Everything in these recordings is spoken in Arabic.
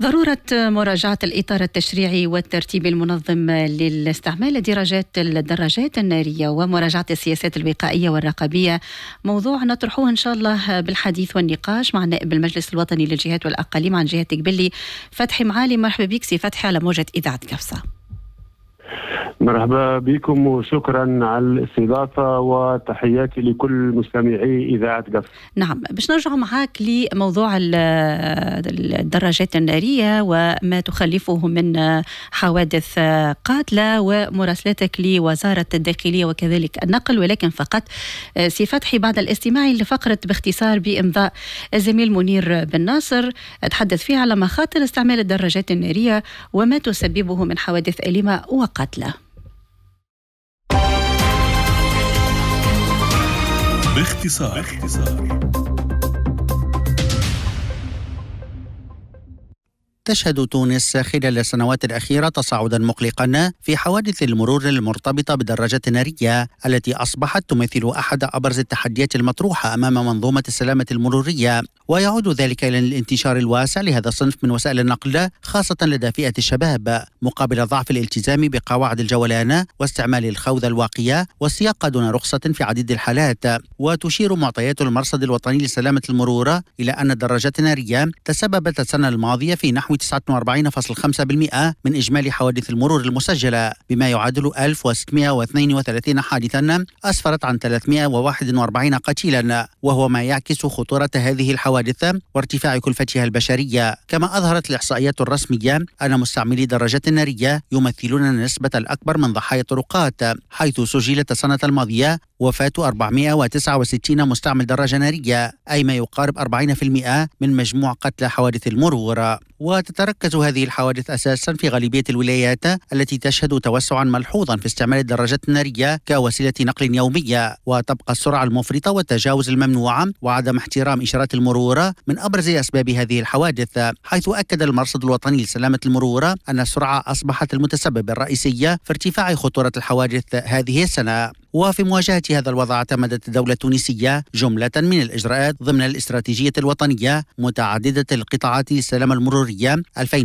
ضرورة مراجعة الإطار التشريعي والترتيب المنظم للاستعمال الدراجات النارية ومراجعة السياسات الوقائية والرقابية موضوع نطرحوه إن شاء الله بالحديث والنقاش مع نائب المجلس الوطني للجهات والأقاليم عن جهة قبلي فتحي معالي. مرحبا بك سي فتحي على موجة إذاعة قفصة. مرحبا بكم وشكرا على الاستضافة وتحياتي لكل مستمعي إذاعة قفص. نعم، باش نرجع معاك لموضوع الدراجات النارية وما تخلفه من حوادث قاتلة ومراسلتك لوزارة الداخلية وكذلك النقل، ولكن فقط سي فتحي بعد الاستماع لفقرة باختصار بإمضاء الزميل منير بن ناصر تحدث فيها على مخاطر استعمال الدراجات النارية وما تسببه من حوادث أليمة وقتلى. باختصار. تشهد تونس خلال السنوات الأخيرة تصاعدا مقلقا في حوادث المرور المرتبطة بالدراجات النارية التي أصبحت تمثل أحد أبرز التحديات المطروحة أمام منظومة السلامة المرورية، ويعود ذلك إلى الانتشار الواسع لهذا الصنف من وسائل النقل خاصة لدى فئة الشباب، مقابل ضعف الالتزام بقواعد الجولان واستعمال الخوذة الواقية والسياقة دون رخصة في عديد الحالات. وتشير معطيات المرصد الوطني لسلامة المرور إلى أن الدراجات النارية تسببت السنة الماضية في نحو 49.5% من إجمالي حوادث المرور المسجلة، بما يعادل 1632 حادثا أسفرت عن 341 قتيلا، وهو ما يعكس خطورة هذه الحوادث وارتفاع كلفتها البشرية. كما أظهرت الإحصائيات الرسمية أن مستعملي الدراجات النارية يمثلون النسبة الأكبر من ضحايا الطرقات، حيث سجلت السنة الماضية وفاة 469 مستعمل دراجة نارية، أي ما يقارب 40% من مجموع قتلى حوادث المرور. وتتركز هذه الحوادث أساسا في غالبية الولايات التي تشهد توسعا ملحوظا في استعمال الدراجات النارية كوسيلة نقل يومية، وتبقى السرعة المفرطة والتجاوز الممنوع وعدم احترام إشارات المرور من أبرز أسباب هذه الحوادث، حيث أكد المرصد الوطني لسلامة المرور أن السرعة أصبحت المتسبب الرئيسي في ارتفاع خطورة الحوادث هذه السنة. وفي مواجهة هذا الوضع اعتمدت الدولة التونسية جملة من الإجراءات ضمن الاستراتيجية الوطنية متعددة القطاعات للسلامة المرورية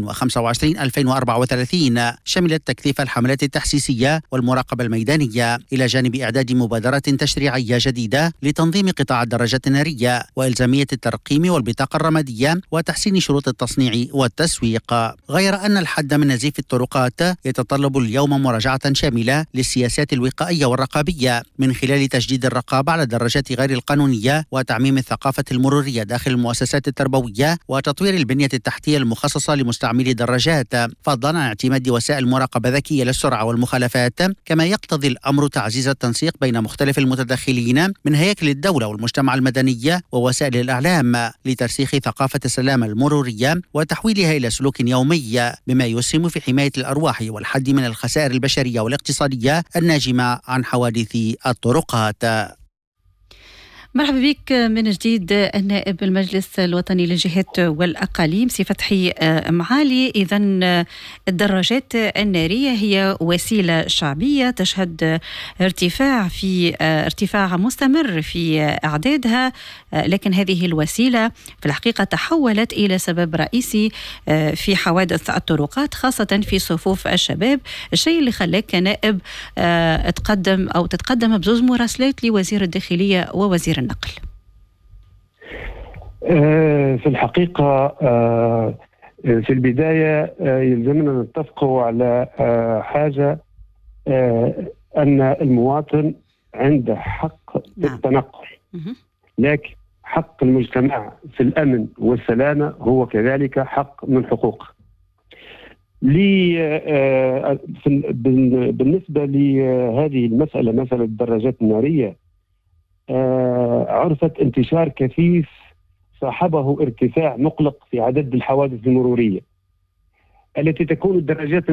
2025-2034، شملت تكثيف الحملات التحسيسية والمراقبة الميدانية، إلى جانب إعداد مبادرات تشريعية جديدة لتنظيم قطاع الدراجات النارية وإلزامية الترقيم والبطاقة الرمادية وتحسين شروط التصنيع والتسويق. غير أن الحد من نزيف الطرقات يتطلب اليوم مراجعة شاملة للسياسات الوقائية والرقابية من خلال تجديد الرقابة على الدراجات غير القانونية وتعميم الثقافة المرورية داخل المؤسسات التربوية وتطوير البنية التحتية المخصصة لمستعملي الدراجات، فضلا عن اعتماد وسائل مراقبة ذكية للسرعة والمخالفات. كما يقتضي الأمر تعزيز التنسيق بين مختلف المتدخلين من هياكل الدولة والمجتمع المدني ووسائل الإعلام لترسيخ ثقافة السلامة المرورية وتحويلها إلى سلوك يومي، بما يسهم في حماية الأرواح والحد من الخسائر البشرية والاقتصادية الناجمة عن حوادث الطرقات. مرحبا بك من جديد النائب المجلس الوطني للجهات والأقاليم سي فتحي معالي. إذن الدراجات النارية هي وسيلة شعبية تشهد ارتفاع مستمر في أعدادها، لكن هذه الوسيلة في الحقيقة تحولت إلى سبب رئيسي في حوادث الطرقات خاصة في صفوف الشباب، الشيء اللي خلاك كنائب تتقدم بزوز مراسلات لوزير الداخلية ووزير النقل. في الحقيقة في البداية يلزمنا نتفق على حاجة، أن المواطن عنده حق في التنقل، لكن حق المجتمع في الأمن والسلامة هو كذلك حق من حقوقه. بالنسبة لهذه المسألة، مسألة الدراجات النارية، عرفت انتشار كثيف صاحبه ارتفاع مقلق في عدد الحوادث المرورية التي تكون الدراجات